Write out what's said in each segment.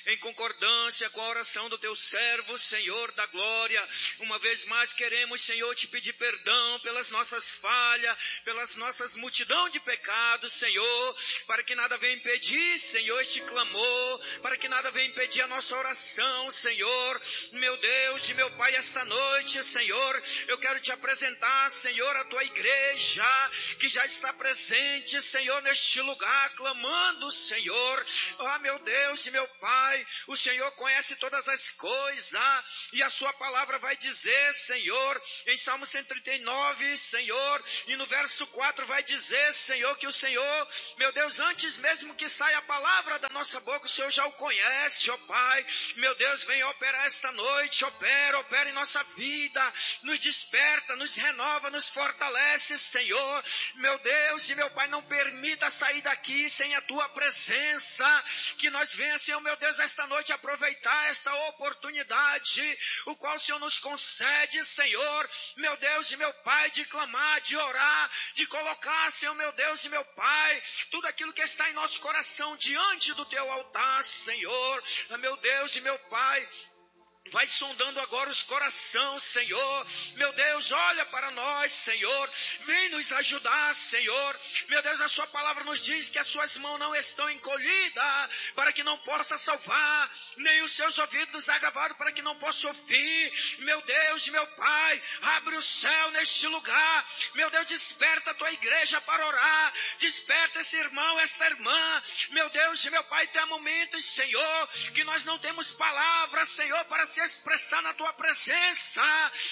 em concordância com a oração do teu servo, Senhor da glória. Uma vez mais queremos, Senhor, te pedir perdão pelas nossas falhas, pelas nossas multidão de pecados, Senhor, para que nada venha impedir, Senhor, este clamor, para que nada venha impedir a nossa oração, Senhor. Meu Deus e meu Pai, esta noite, Senhor, eu quero te apresentar, Senhor, a tua igreja, que já está presente, Senhor, neste lugar, clamando, Senhor. Meu Deus e meu Pai, o Senhor conhece todas as coisas, e a sua palavra vai dizer, Senhor, em Salmo 139, Senhor, e no verso 4 vai dizer, Senhor, que o Senhor, meu Deus, antes mesmo que saia a palavra da nossa boca, o Senhor já o conhece, ó Pai. Meu Deus, venha operar esta noite, opera em nossa vida, nos desperta, nos renova, nos fortalece, Senhor. Meu Deus e meu Pai, não permita sair daqui sem a tua presença, que nós venha, Senhor, meu Deus, esta noite aproveitar esta oportunidade, o qual o Senhor nos concede, Senhor, meu Deus e meu Pai, de clamar, de orar, de colocar, Senhor, meu Deus e meu Pai, tudo aquilo que está em nosso coração diante do teu altar, Senhor. Meu Deus e meu Pai, vai sondando agora os corações, Senhor. Meu Deus, olha para nós, Senhor. Vem nos ajudar, Senhor. Meu Deus, a sua palavra nos diz que as suas mãos não estão encolhidas para que não possa salvar, nem os seus ouvidos agravados para que não possa ouvir. Meu Deus e meu Pai, abre o céu neste lugar. Meu Deus, desperta a tua igreja para orar. Desperta esse irmão, essa irmã. Meu Deus e meu Pai, tem momentos, Senhor, que nós não temos palavras, Senhor, para se expressar na tua presença.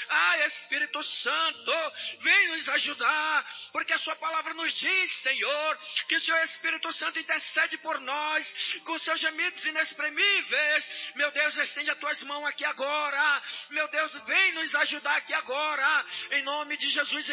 Espírito Santo, vem nos ajudar, porque a sua palavra nos diz, Senhor, que o Senhor Espírito Santo intercede por nós com seus gemidos inexprimíveis. Meu Deus, estende as tuas mãos aqui agora. Meu Deus, vem nos ajudar aqui agora, em nome de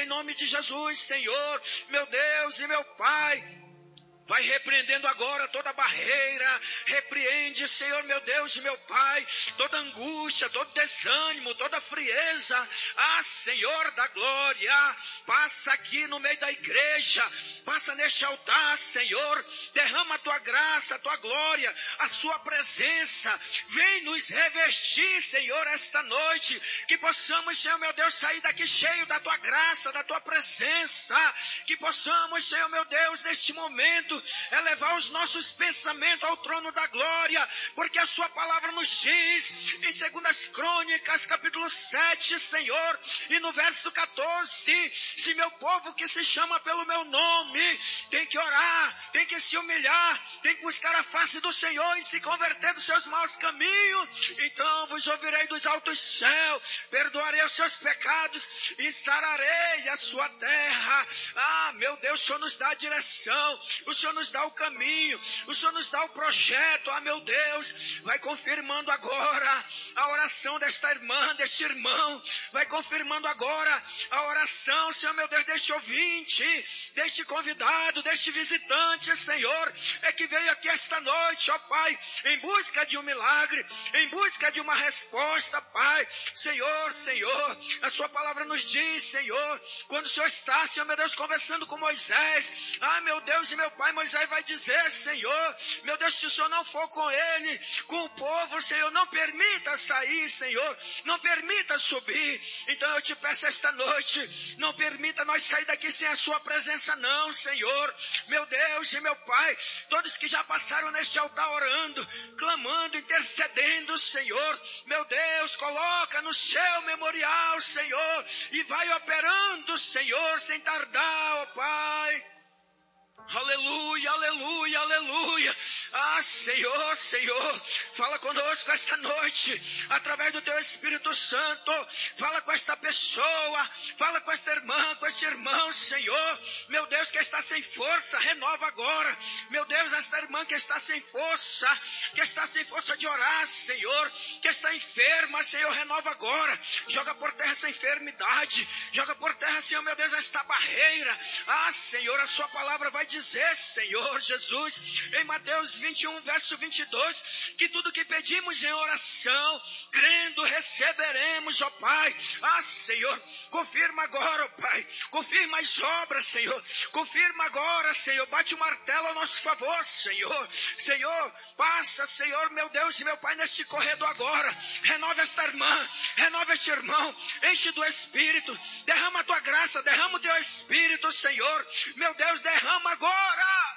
Jesus, Senhor. Meu Deus e meu Pai, vai repreendendo agora toda barreira. Repreende, Senhor, meu Deus e meu Pai, toda angústia, todo desânimo, toda frieza. Senhor da glória, passa aqui no meio da igreja, passa neste altar, Senhor. Derrama a tua graça, a tua glória, a sua presença. Vem nos revestir, Senhor, esta noite. Que possamos, Senhor, meu Deus, sair daqui cheio da tua graça, da tua presença. Que possamos, Senhor, meu Deus, neste momento, elevar os nossos pensamentos ao trono da glória, porque a sua palavra nos diz, em 2 Crônicas, capítulo 7, Senhor, e no verso 14, se meu povo que se chama pelo meu nome, tem que orar, tem que se humilhar, tem que buscar a face do Senhor e se converter dos seus maus caminhos, então vos ouvirei dos altos céus, perdoarei os seus pecados e sararei a sua terra. Meu Deus, o Senhor nos dá a direção, o Senhor nos dá o caminho, o Senhor nos dá o projeto. Meu Deus, vai confirmando agora a oração desta irmã, deste irmão, vai confirmando agora a oração, Senhor, meu Deus, deste ouvinte, deste convidado, deste visitante, Senhor, que veio aqui esta noite, ó Pai, em busca de um milagre, em busca de uma resposta, Pai. Senhor, a sua palavra nos diz, Senhor, quando o Senhor está, Senhor, meu Deus, conversando com Moisés, meu Deus e meu Pai, Moisés vai dizer, Senhor, meu Deus, se o Senhor não for com ele, com o povo, Senhor, não permita sair, Senhor, não permita subir. Então eu te peço esta noite, não permita nós sair daqui sem a sua presença não, Senhor. Meu Deus e meu Pai, todos que já passaram neste altar orando, clamando, intercedendo, Senhor, meu Deus, coloca no seu memorial, Senhor, e vai operando, Senhor, sem tardar, ó Pai. Aleluia, aleluia, aleluia. Senhor, fala conosco esta noite, através do teu Espírito Santo. Fala com esta pessoa, fala com esta irmã, com este irmão, Senhor. Meu Deus, que está sem força, renova agora. Meu Deus, esta irmã que está sem força de orar, Senhor, que está enferma, Senhor, renova agora. Joga por terra essa enfermidade, joga por terra, Senhor, meu Deus, esta barreira. Senhor, a sua palavra vai dizer, Senhor Jesus, em Mateus 21, verso 22, que tudo tudo que pedimos em oração, crendo, receberemos, ó Pai. Senhor, confirma agora, ó Pai. Confirma as obras, Senhor. Confirma agora, Senhor. Bate o martelo ao nosso favor, Senhor. Senhor, passa, Senhor, meu Deus e meu Pai, neste corredor agora. Renova esta irmã, renova este irmão. Enche do Espírito. Derrama a tua graça, derrama o teu Espírito, Senhor. Meu Deus, derrama agora.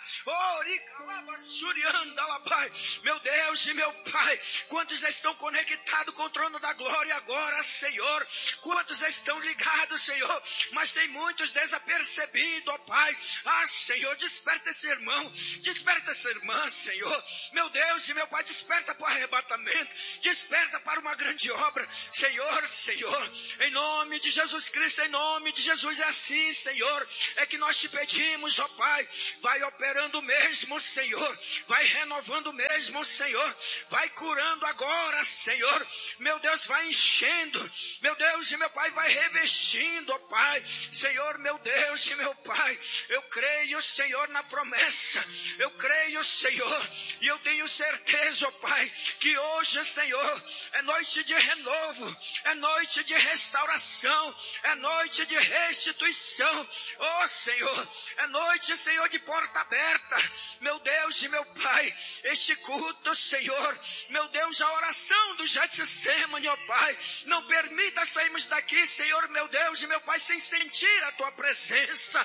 Meu Deus e meu Pai, quantos estão conectados com o trono da glória agora, Senhor? Quantos estão ligados, Senhor? Mas tem muitos desapercebidos, ó Pai. Senhor, desperta esse irmão, desperta essa irmã, Senhor. Meu Deus e meu Pai, desperta para o arrebatamento, desperta para uma grande obra, Senhor, Senhor. Em nome de Jesus Cristo, em nome de Jesus, é assim, Senhor. É que nós te pedimos, ó Pai. Vai operando mesmo, Senhor. Vai renovando mesmo, Senhor. Vai curando agora, Senhor. Meu Deus, vai enchendo. Meu Deus e meu Pai, vai revestindo, ó Pai. Senhor, meu Deus e meu Pai, eu creio, Senhor, na promessa. Eu creio, Senhor, e eu tenho certeza, ó Pai, que hoje, Senhor, é noite de renovo, é noite de restauração, é noite de restituição. Senhor, é noite, Senhor, de porta aberta. Meu Deus e meu Pai, este culto, Senhor, meu Deus, a oração do Getsemane, ó Pai, não permita sairmos daqui, Senhor, meu Deus e meu Pai, sem sentir a tua presença.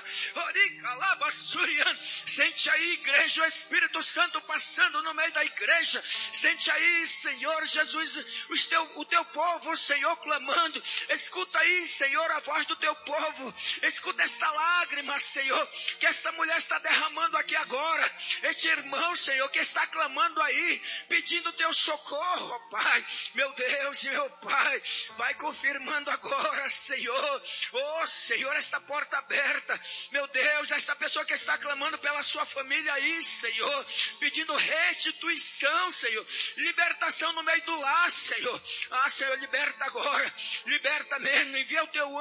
Sente aí, igreja, o Espírito Santo passando no meio da igreja. Sente aí, Senhor Jesus, o teu povo, Senhor, clamando. Escuta aí, Senhor, a voz do teu povo. Escuta esta lágrima, Senhor, que esta mulher está derramando aqui agora. Este irmão, Senhor, que está clamando aí, pedindo o teu socorro, ó Pai. Meu Deus e meu Pai, vai confirmando agora, Senhor. Senhor, esta porta aberta. Meu Deus, esta pessoa que está clamando pela sua família aí, Senhor, pedindo restituição, Senhor, libertação no meio do lar, Senhor. Senhor, liberta agora, liberta mesmo, envia o teu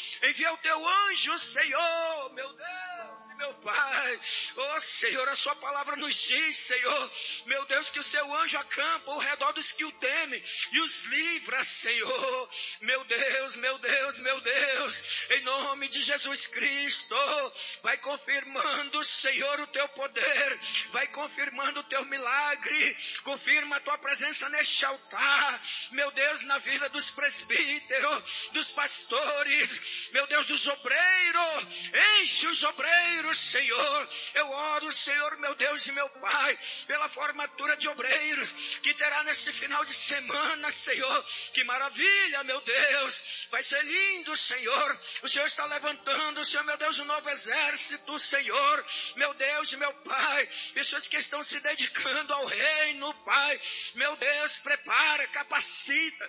anjo, Senhor, meu Deus e meu Pai. Senhor, a sua palavra nos diz, Senhor, meu Deus, que o seu anjo acampa ao redor dos que o temem e os livra, Senhor. Meu Deus, meu Deus, meu Deus, em nome de Jesus Cristo, vai confirmando, Senhor, o teu poder, vai confirmando o teu milagre, confirma a tua presença neste altar, meu Deus, na vida dos presbíteros, dos pastores, meu Deus, dos obreiros, enche os obreiros, Senhor. Eu oro, Senhor, meu Deus e meu Pai, pela formatura de obreiros que terá nesse final de semana, Senhor. Que maravilha, meu Deus, vai ser lindo, Senhor. O Senhor está levantando, Senhor, meu Deus, um novo exército, Senhor, meu Deus e meu Pai, pessoas que estão se dedicando ao reino, Pai, meu Deus, prepara, capacita.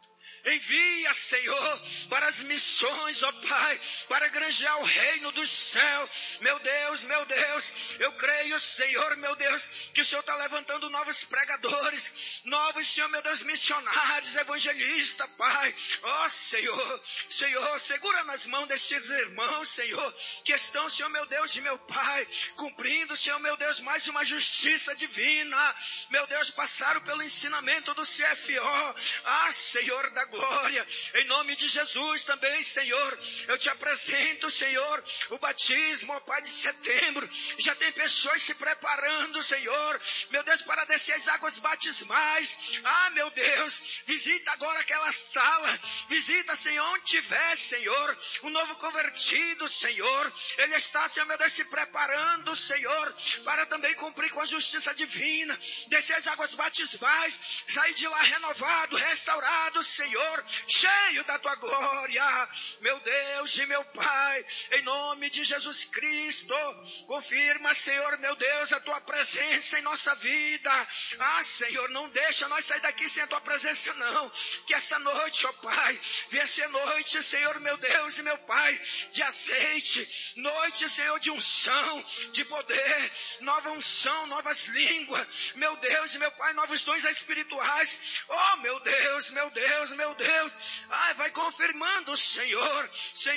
Envia, Senhor, para as missões, ó Pai, para granjear o reino do céu. Meu Deus, eu creio, Senhor, meu Deus, que o Senhor está levantando novos pregadores, novos, Senhor, meu Deus, missionários, evangelistas, Pai. Senhor, segura nas mãos destes irmãos, Senhor, que estão, Senhor, meu Deus e meu Pai, cumprindo, Senhor, meu Deus, mais uma justiça divina. Meu Deus, passaram pelo ensinamento do CFO. Senhor da glória, em nome de Jesus também, Senhor, eu te apresento, Senhor, o batismo, ó Pai, de setembro. Já tem pessoas se preparando, Senhor, meu Deus, para descer as águas batismais. Meu Deus, visita agora aquela sala, visita, Senhor, onde tiver, Senhor, um novo convertido, Senhor, ele está, Senhor, meu Deus, se preparando, Senhor, para também cumprir com a justiça divina, descer as águas batismais, sair de lá renovado, restaurado, Senhor, cheio da tua glória. Meu Deus e meu Pai, em nome de Jesus Cristo, confirma, Senhor, meu Deus, a tua presença em nossa vida. Senhor, não deixa nós sair daqui sem a tua presença, não. Que essa noite, ó Pai, venha ser noite, Senhor, meu Deus e meu Pai, de azeite, noite, Senhor, de unção, de poder, nova unção, novas línguas, meu Deus e meu Pai, novos dons espirituais. Meu Deus, meu Deus, meu Deus, vai confirmando, Senhor,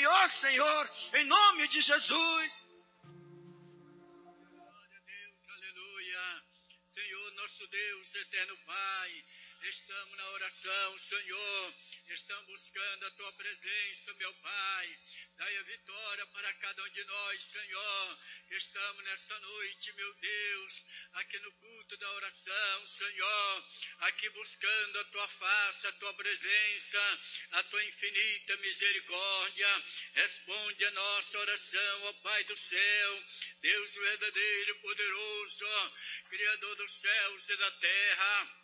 em nome de Jesus. Glória a Deus, aleluia. Senhor, nós nosso Deus, eterno Pai, estamos na oração, Senhor, estamos buscando a Tua presença, meu Pai. Dai a vitória para cada um de nós, Senhor. Estamos nessa noite, meu Deus, aqui no culto da oração, Senhor, aqui buscando a Tua face, a Tua presença, a Tua infinita misericórdia. Responde a nossa oração, ó Pai do céu, Deus verdadeiro, poderoso, Criador dos céus e da terra.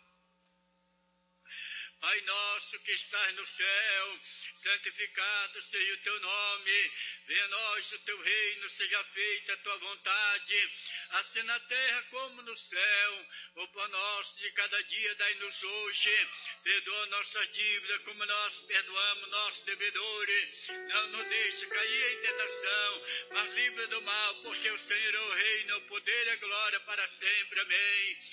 Pai nosso que estás no céu, santificado seja o Teu nome, venha a nós o Teu reino, seja feita a Tua vontade, assim na terra como no céu. O pão nosso de cada dia dai-nos hoje, perdoa nossas dívidas como nós perdoamos nossos devedores, não nos deixe cair em tentação, mas livra do mal, porque o Senhor é o reino, o poder e a glória para sempre. Amém.